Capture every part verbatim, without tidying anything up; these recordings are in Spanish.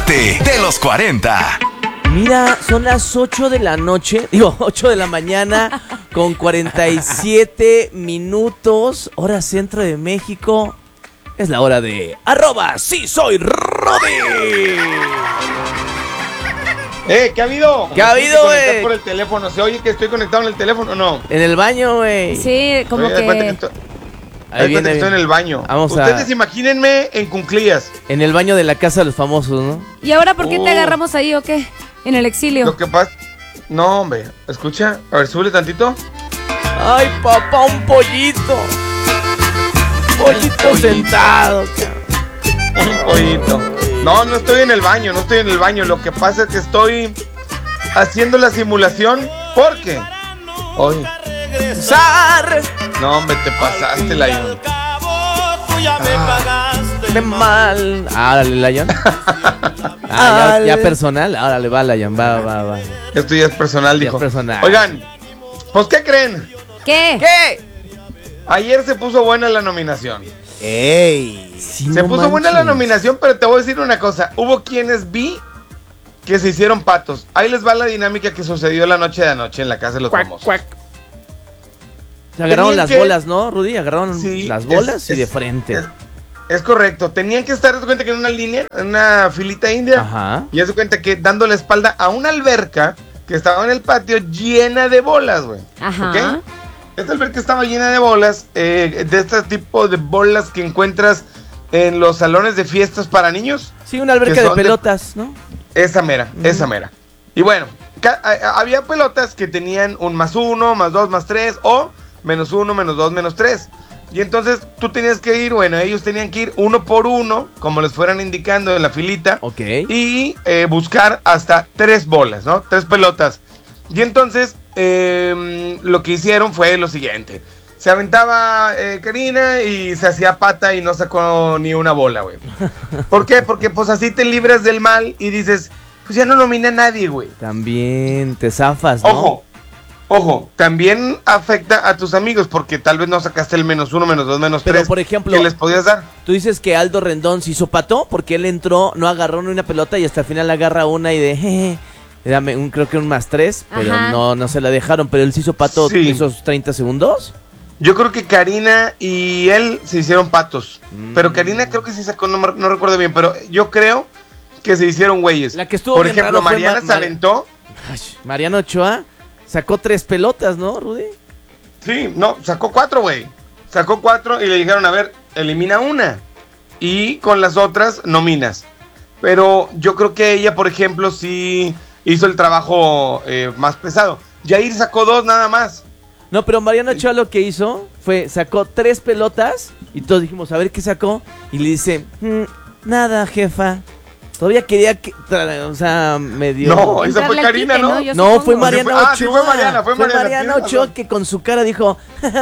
Parte de los cuarenta. Mira, son las ocho de la noche, digo, ocho de la mañana con cuarenta y siete minutos, hora centro de México. Es la hora de arroba sí soy Rodi. Eh, ¿qué ha habido? ¿Qué ha habido, güey? Por el teléfono, ¿se oye que estoy conectado en el teléfono o no? En el baño, güey. Sí, como Oye, que... que estoy, Ahí viene, que estoy en el baño. Vamos Ustedes a... imagínense en Cunclillas. En el baño de la casa de los famosos, ¿no? ¿Y ahora por qué Oh. te agarramos ahí o qué? En el exilio. Lo que pasa... No, hombre, escucha, a ver, súbele tantito. Ay, papá, un pollito. Pollito, pollito. sentado, cabrón. Un pollito. No, no estoy en el baño, no estoy en el baño. Lo que pasa es que estoy haciendo la simulación porque... Oye, Sar no, hombre, te pasaste, Lion. de mal. Árale, Lion. Ah, ya, ya personal. Árale, va, Lion, va, va, va. Esto ya es personal, Ya dijo. personal. Oigan, pues, ¿qué creen? ¿Qué? ¿Qué? Ayer se puso buena la nominación. ¡Ey! Sí, Se no puso buena la manches. nominación, pero te voy a decir una cosa. Hubo quienes vi que se hicieron patos. Ahí les va la dinámica que sucedió la noche de anoche en la casa de los Cuac, famosos. cuac. Se agarraron Tenían las que- bolas, ¿no, Rudy? Agarraron Sí, las es- bolas y es- de frente. Es, es correcto. Tenían que estar, haz de cuenta que en una línea, en una filita india. Ajá. Y haz de cuenta que dando la espalda a una alberca que estaba en el patio llena de bolas, güey. Ajá. ¿Ok? Esta alberca estaba llena de bolas, eh, de este tipo de bolas que encuentras en los salones de fiestas para niños. Sí, una alberca que de son de- pelotas, ¿no? Esa mera, esa mera. Y bueno, ca- a- había pelotas que tenían un más uno, más dos, más tres, o menos uno, menos dos, menos tres. Y entonces tú tenías que ir, bueno, ellos tenían que ir uno por uno, como les fueran indicando en la filita, Ok. y eh, buscar hasta tres bolas, ¿no? Tres pelotas. Y entonces eh, lo que hicieron fue lo siguiente. Se aventaba eh, Karina y se hacía pata y no sacó ni una bola, güey. ¿Por qué? Porque pues así te libras del mal y dices, pues ya no nomina a nadie, güey. También te zafas, ¿no? Ojo, ojo, también afecta a tus amigos porque tal vez no sacaste el menos uno, menos dos, menos Pero, tres por ejemplo, que les podías dar. Tú dices que Aldo Rendón se hizo pato porque él entró, no agarró ni una pelota y hasta el final agarra una y de jeje, dame un, creo que un más tres, pero Ajá. no, no se la dejaron. Pero él se hizo pato Sí. esos treinta segundos. Yo creo que Karina y él se hicieron patos. Mm. Pero Karina creo que sí sacó, no, me- no recuerdo bien, pero yo creo que se hicieron güeyes. La que estuvo Por bien ejemplo, raro fue Mariana Ma- se Mar- aventó. Ay, Mariano Ochoa sacó tres pelotas, ¿no, Rudy? Sí, no, sacó cuatro, güey. Sacó cuatro y le dijeron, a ver, elimina una. Y con las otras nominas. Pero yo creo que ella, por ejemplo, sí hizo el trabajo eh, más pesado. Jair sacó dos nada más. No, pero Mariano Ochoa lo que hizo fue, sacó tres pelotas y todos dijimos, a ver qué sacó. Y le dice, "Mm, nada, jefa. Todavía quería que, tra- o sea, me dio... No, esa fue Entrarle al Karina, quite, ¿no? Yo No, supongo. fue Mariano fue- Ochoa. ah, sí, fue Mariana, fue Mariana, tienes Ochoa razón. que con su cara dijo,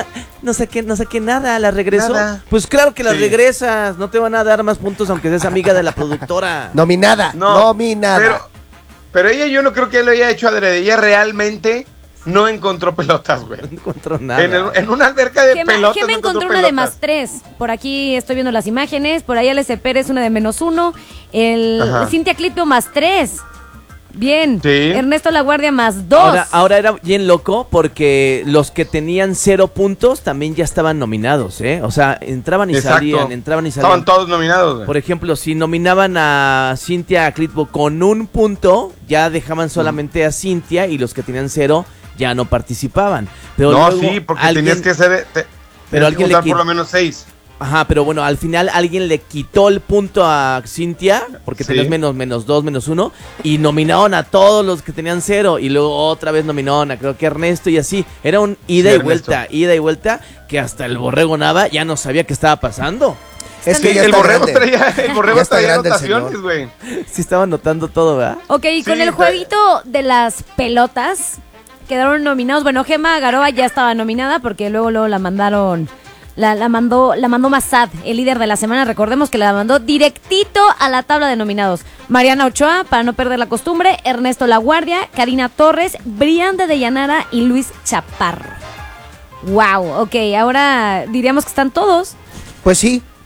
no saqué, no saqué nada, la regresó. Nada. Pues claro que la Sí. regresas, no te van a dar más puntos aunque seas amiga de la productora. Nominada, No, nominada. Pero, pero ella yo no creo que lo haya hecho adrede. Ella realmente no encontró pelotas, güey. No encontró nada. En, el- en una alberca de Gema, pelotas. Gema no encontró una pelotas. de más tres. Por aquí estoy viendo las imágenes. Por ahí L S Pérez una de menos uno. El Ajá. Cintia Clipio más tres. Bien. Sí. Ernesto La Guardia más dos. Ahora, ahora era bien loco porque los que tenían cero puntos también ya estaban nominados, ¿eh? O sea, entraban y Exacto. salían, entraban y Estaban salían. todos nominados, güey. Por ejemplo, si nominaban a Cintia Clitbo con un punto, ya dejaban solamente a Cintia y los que tenían cero ya no participaban. Pero No, luego sí, porque alguien- tenías que hacer. Te, Pero tenías alguien que le juntar quit- por lo menos seis. Ajá, pero bueno, al final alguien le quitó el punto a Cintia, porque Sí. tenías menos, menos dos, menos uno, y nominaron a todos los que tenían cero, y luego otra vez nominaron a creo que Ernesto y así. Era un ida Sí, y vuelta, Ernesto. ida y vuelta, que hasta el Borrego Nava ya no sabía qué estaba pasando. Es que ya el está borrego grande. traía, el borrego Ya está traía grande el anotaciones, señor. güey. Sí estaba notando todo, ¿verdad? Ok, y con Sí, el está- jueguito de las pelotas quedaron nominados. Bueno, Gema Garoa ya estaba nominada porque luego luego la mandaron, la, la mandó, la mandó Massad, el líder de la semana. Recordemos que la mandó directito a la tabla de nominados. Mariana Ochoa, para no perder la costumbre, Ernesto La Guardia, Karina Torres, Brian de Deyanara y Luis Chaparro. Wow, ok, ahora diríamos que están todos. Pues sí,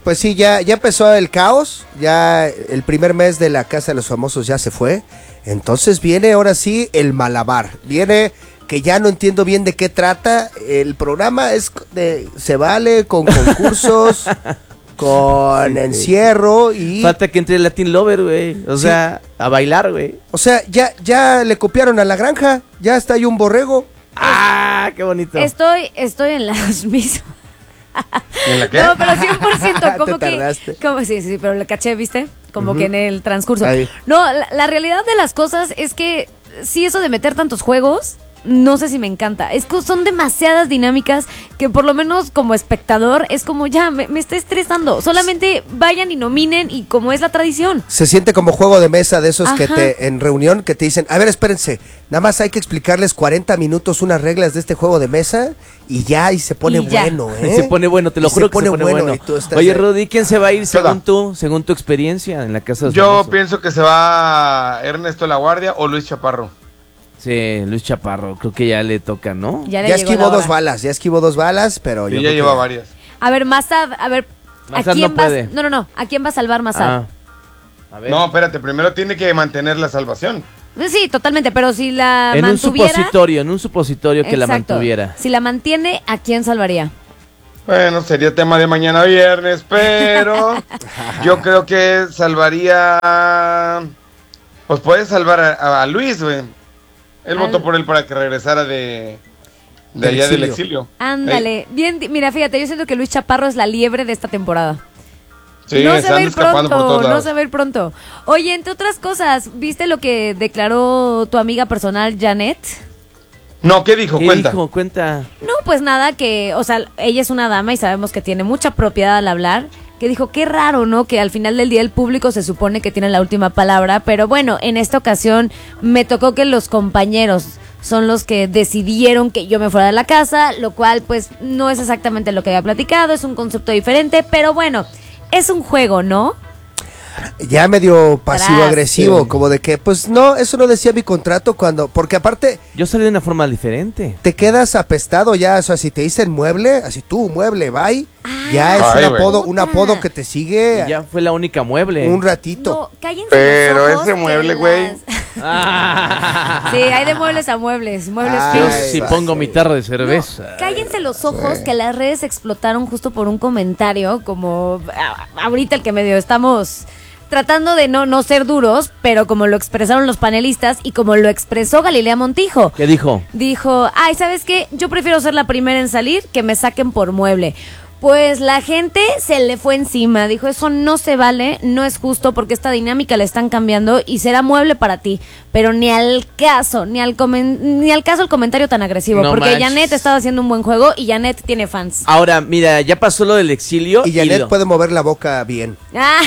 Pues sí, ya, ya empezó el caos, ya el primer mes de la Casa de los Famosos ya se fue, entonces viene ahora sí el malabar, viene que ya no entiendo bien de qué trata, el programa es de, se vale con concursos, con Sí, encierro y... Falta que entre el Latin Lover, güey. O Sí. sea, a bailar, güey. O sea, ya, ya le copiaron a La Granja, ya está ahí un borrego. ¡Ah, qué bonito! Estoy, estoy en las mismas. ¿En la qué? No, pero cien por ciento, Te como que... tardaste. Como, sí, sí, pero lo caché, ¿viste? Como que en el transcurso. Ahí. No, la, la realidad de las cosas es que sí, eso de meter tantos juegos, no sé si me encanta. Es que son demasiadas dinámicas que por lo menos como espectador es como ya, me, me está estresando. Solamente vayan y nominen y como es la tradición. Se siente como juego de mesa de esos que Ajá. te en reunión que te dicen, a ver, espérense, nada más hay que explicarles cuarenta minutos unas reglas de este juego de mesa y ya, y se pone Y ya. bueno, ¿eh? Se pone bueno, te lo Y juro se que pone se pone bueno, bueno. y tú estás Oye, ahí. Rudy, ¿quién se va a ir ¿Qué onda? según tú, según tu experiencia en la Casa de los Yo Famosos? pienso que se va Ernesto La Guardia o Luis Chaparro. Sí, Luis Chaparro, creo que ya le toca, ¿no? Ya le Ya llegó esquivó la dos hora. balas, ya esquivó dos balas, pero Sí, yo ya creo lleva que- varias. A ver, Massad, a ver, ¿a Massad quién no vas? puede. No, no, no, ¿a quién va a salvar Massad? Ah. A ver. No, espérate, primero tiene que mantener la salvación. Sí, totalmente, pero si la en un mantuviera... supositorio, en un supositorio que la Exacto. mantuviera. Si la mantiene, ¿a quién salvaría? Bueno, sería tema de mañana viernes, pero yo creo que salvaría... Pues puede salvar a, a Luis, güey. Él Al- votó por él para que regresara de, de Del allá del exilio. exilio. Ándale, bien, di- mira, fíjate, yo siento que Luis Chaparro es la liebre de esta temporada. Sí, no se están va a ir escapando por pronto, todos no lados. se va a ir pronto. Oye, entre otras cosas, ¿viste lo que declaró tu amiga personal Janet? No, ¿qué dijo? ¿Qué Cuenta. dijo? Cuenta. No, pues nada, que, o sea, ella es una dama y sabemos que tiene mucha propiedad al hablar. Que dijo, qué raro, ¿no? Que al final del día el público se supone que tiene la última palabra. Pero bueno, en esta ocasión me tocó que los compañeros son los que decidieron que yo me fuera de la casa, lo cual pues no es exactamente lo que había platicado, es un concepto diferente, pero bueno, es un juego, ¿no? Ya medio Tras, pasivo-agresivo, sí. como de que, pues no, eso no decía mi contrato cuando, porque aparte Yo salí de una forma diferente. te quedas apestado ya, o sea, si te dicen mueble, así tú, mueble, bye, ya es Ay, un güey. apodo, un Otra. apodo que te sigue Y ya fue la única mueble. un ratito. No, cállense Pero los ojos ese que mueble, las- güey. Ah. Sí, hay de muebles a muebles, muebles Ay, Yo finos. sí va, pongo sí. mi tarro de No, cerveza. cállense los ojos que las redes explotaron justo por un comentario, como a- ahorita el que medio estamos tratando de no, no ser duros, pero como lo expresaron los panelistas y como lo expresó Galilea Montijo. ¿Qué dijo? Dijo, ay, ¿sabes qué? Yo prefiero ser la primera en salir que me saquen por mueble. Pues la gente se le fue encima, dijo, eso no se vale, no es justo porque esta dinámica la están cambiando y será mueble para ti, pero ni al caso, ni al comen- ni al caso el comentario tan agresivo, No porque manches. Janet estaba haciendo un buen juego y Janet tiene fans. Ahora, mira, ya pasó lo del exilio. Y Janet lo- puede mover la boca bien. Ah,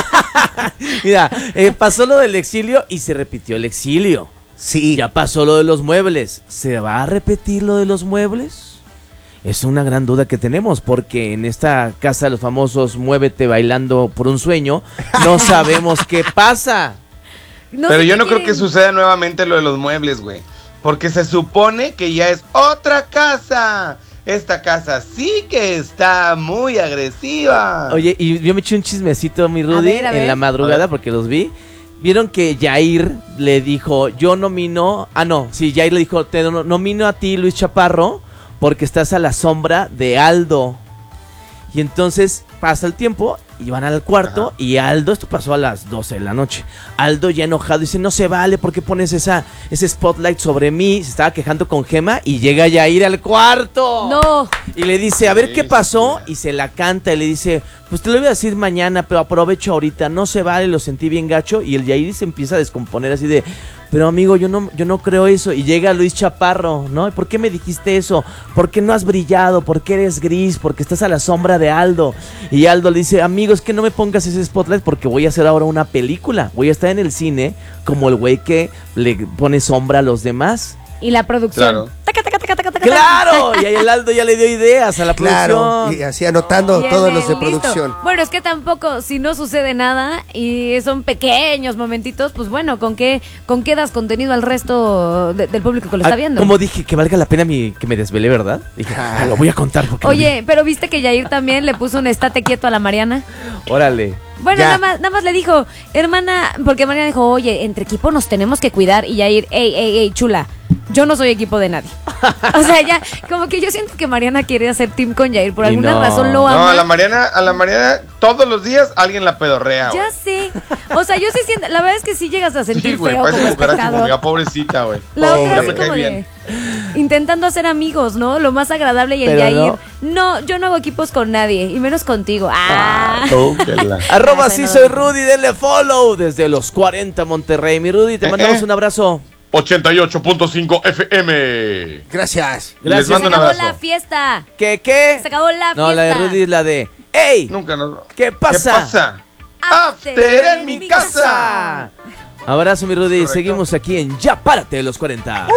Mira, eh, pasó lo del exilio y se repitió el exilio. Sí. Ya pasó lo de los muebles. ¿Se va a repetir lo de los muebles? Es una gran duda que tenemos porque en esta casa de los famosos Muévete bailando por un sueño, no sabemos qué pasa. no Pero sé yo qué no creo que quieren. suceda nuevamente lo de los muebles, güey. Porque se supone que ya es otra casa. Esta casa sí que está muy agresiva. Oye, y yo me eché un chismecito, mi Rudy, ver, a ver. en la madrugada A ver. porque los vi. Vieron que Jair le dijo, yo nomino, ah no, sí, Jair le dijo, te no- nomino a ti, Luis Chaparro, porque estás a la sombra de Aldo. Y entonces pasa el tiempo y van al cuarto. Ajá. Y Aldo, esto pasó a las doce de la noche. Aldo ya enojado dice, no se vale, ¿por qué pones esa, ese spotlight sobre mí? Se estaba quejando con Gema y llega Jair al cuarto. No, Y le dice, a ver Sí, qué sí, pasó. sí. Y se la canta y le dice, pues te lo voy a decir mañana, pero aprovecho ahorita. No se vale, lo sentí bien gacho. Y el Yair se empieza a descomponer así de, pero amigo, yo no, yo no creo eso. Y llega Luis Chaparro, ¿no? ¿Por qué me dijiste eso? ¿Por qué no has brillado? ¿Por qué eres gris? Porque estás a la sombra de Aldo. Y Aldo le dice, amigo, es que no me pongas ese spotlight porque voy a hacer ahora una película. Voy a estar en el cine como el güey que le pone sombra a los demás. y la producción. Claro. Taca, taca, taca, taca, taca, ¡Claro! Y ahí el Aldo ya le dio ideas a la Claro, producción. y así anotando Bien, todos los de listo. producción. Bueno, es que tampoco, si no sucede nada y son pequeños momentitos, pues bueno, ¿con qué, con qué das contenido al resto de- del público que lo está Ah, viendo? Como dije, que valga la pena mi, que me desvelé, ¿verdad? Dije, ah, lo voy a contar porque lo Oye, pero viste que Yair también le puso un estate quieto a la Mariana. vi. Órale. Bueno, Ya. nada más, nada más le dijo, hermana, porque Mariana dijo, oye, entre equipo nos tenemos que cuidar. Y Yair, ey, ey, ey, chula, yo no soy equipo de nadie. O sea, ya, como que yo siento que Mariana quiere hacer team con Yair. Por Y alguna no. razón lo ama. No, a la Mariana, a la Mariana, todos los días alguien la pedorrea, güey. Ya sé. O sea, yo sí siento, la verdad es que sí llegas a sentir Sí, güey, feo parece como cucaracha espectador. pública, pobrecita, güey. La Pobre, otra ya así me cae como de bien. intentando hacer amigos, ¿no? Lo más agradable y el Pero Yair. no. No. yo no hago equipos con nadie, y menos contigo. Ah. Arroba Ah, sí soy soy Rudy. Rudy, denle follow desde los cuarenta Monterrey. Mi Rudy, te Eh, mandamos eh. un abrazo. ochenta y ocho punto cinco F M. Gracias. Les Gracias. mando Se un acabó abrazo. la fiesta. ¿Qué, qué? Se acabó la No, la de fiesta. Rudy es la de ¡Ey! Nunca nos... ¿Qué pasa? ¿Qué pasa? After en mi casa. Abrazo, mi Rudy. Correcto. Seguimos aquí en Ya Párate de los cuarenta.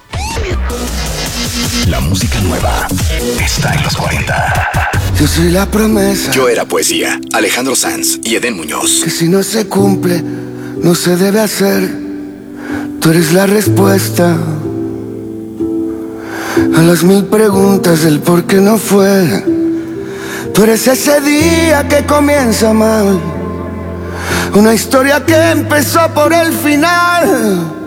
La música nueva está en los cuarenta. Yo soy la promesa Yo era poesía. Alejandro Sanz y Edén Muñoz. que si no se cumple, no se debe hacer. Tú eres la respuesta a las mil preguntas del por qué no fue. Tú eres ese día que comienza mal, una historia que empezó por el final.